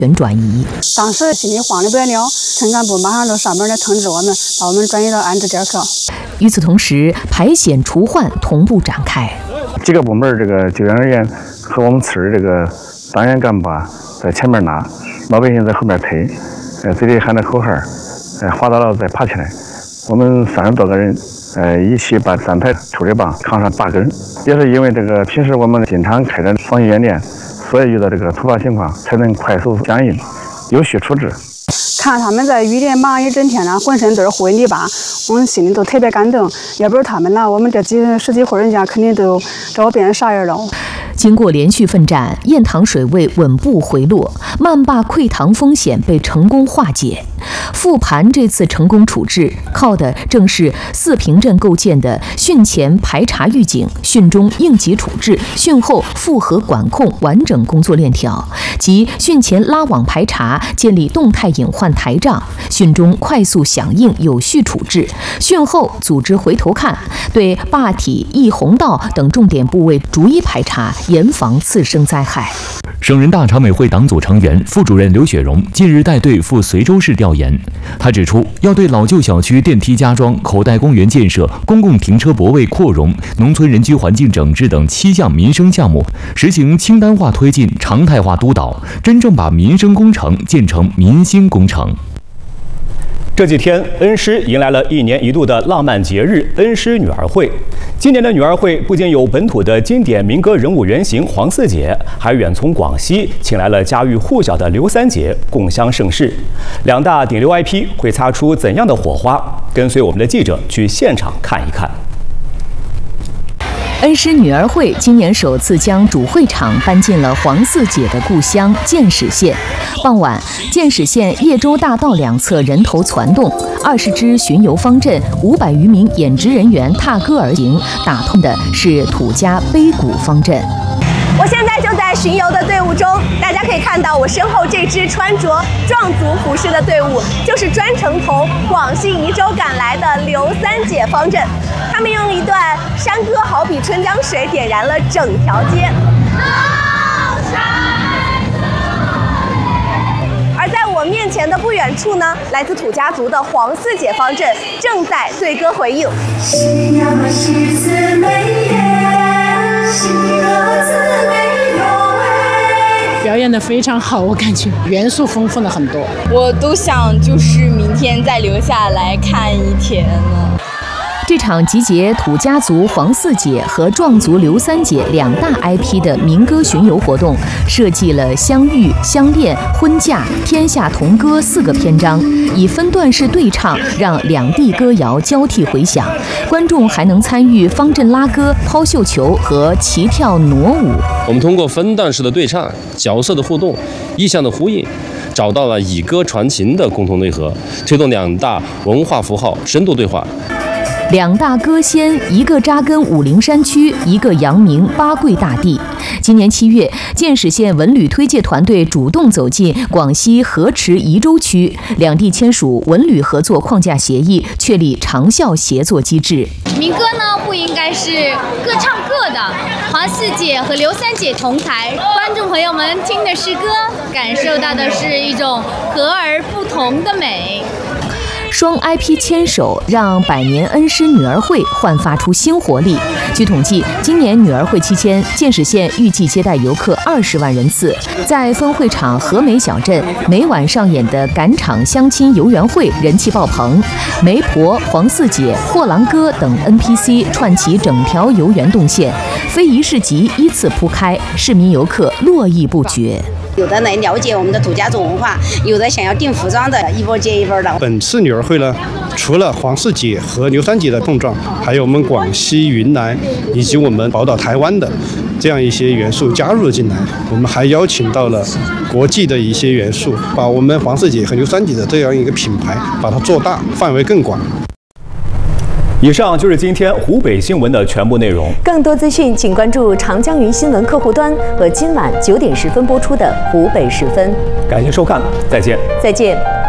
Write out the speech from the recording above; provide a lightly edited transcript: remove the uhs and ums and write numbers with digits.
转移。 当时心里慌得不得了，村干部马上就上门来通知我们，把我们转移到安置点科。 与此同时，排险除患同步展开。 几个部门这个救援人员和我们村这个党员干部在前面拿，老百姓在后面推，嘴里喊着口号，滑倒了再爬起来。我们30多个人，一起把3排抽水泵扛上8根，也是因为这个平时我们经常开展防疫演练，所以遇到这个突发情况才能快速响应，有序处置。 看他们在雨里忙一整天呢，浑身都是灰泥巴，我们心里都特别感动。要不是他们呢，我们这10几户人家肯定都找变成啥样了。 经过连续奋战，堰塘水位稳步回落，漫坝溃塘风险被成功化解。复盘这次成功处置，靠的正是4平镇构建的汛前排查预警、汛中应急处置、汛后复核管控完整工作链条，即汛前拉网排查，建立动态隐患台账；汛中快速响应有序处置；汛后组织回头看，对坝体、溢洪道等重点部位逐一排查，严防次生灾害。 省人大常委会党组成员、副主任刘雪荣近日带队赴随州市调研。他指出，要对老旧小区电梯加装、口袋公园建设、公共停车泊位扩容、农村人居环境整治等7项民生项目实行清单化推进、常态化督导，真正把民生工程建成民心工程。 这几天，恩施迎来了1年1度的浪漫节日——恩施女儿会。今年的女儿会不仅有本土的经典民歌人物原型黄四姐，还远从广西请来了家喻户晓的刘三姐共襄盛世。2大顶流 IP 会擦出怎样的火花？跟随我们的记者去现场看一看。 恩施女儿会今年首次将主会场搬进了黄四姐的故乡建始县。傍晚，建始县叶州大道2侧人头攒动，20支巡游方阵，500余名演职人员踏歌而行，打通的是土家碑谷方阵。 我现在就在巡游的队伍中，大家可以看到我身后这支穿着壮族服饰的队伍，就是专程从广西宜州赶来的刘三姐方阵。他们用一段山歌好比春江水，点燃了整条街。而在我面前的不远处呢，来自土家族的黄四姐方阵正在对歌回应。 表演得非常好，我感觉元素丰富了很多。 我都想就是明天再留下来看一天呢。 这场集结土家族黄四姐和壮族刘三姐2大 IP 的民歌巡游活动，设计了相遇、相恋、婚嫁、天下同歌4个篇章，以分段式对唱让2地歌谣交替回响。观众还能参与方阵拉歌、抛绣球和齐跳傩舞。 我们通过分段式的对唱、角色的互动、意象的呼应，找到了以歌传情的共同内核，推动2大文化符号深度对话。 2大歌仙，一个扎根武陵山区，一个扬名八桂大地。今年7月，建始县文旅推介团队主动走进广西河池宜州区，2地签署文旅合作框架协议，确立长效协作机制。 民歌呢，不应该是各唱各的，黄四姐和刘三姐同台，观众朋友们听的是歌，感受到的是一种和而不同的美。 双 IP 牵手，让百年恩施女儿会焕发出新活力。据统计，今年女儿会期间，建始县预计接待游客20万人次。在分会场和美小镇，每晚上演的赶场相亲游园会人气爆棚，媒婆、黄四姐、货郎哥等 NPC 串起整条游园动线，非遗市集依次铺开，市民游客络绎不绝。 有的来了解我们的土家族文化，有的想要订服装的，一波接一波的。 本次女儿会呢，除了黄四姐和刘三姐的碰撞，还有我们广西、云南以及我们宝岛台湾的这样一些元素加入了进来。我们还邀请到了国际的一些元素，把我们黄四姐和刘三姐的这样一个品牌，把它做大，范围更广。 以上就是今天湖北新闻的全部内容。 更多资讯，请关注长江云新闻客户端和今晚9点10分播出的湖北时分。 感谢收看，再见。 再见。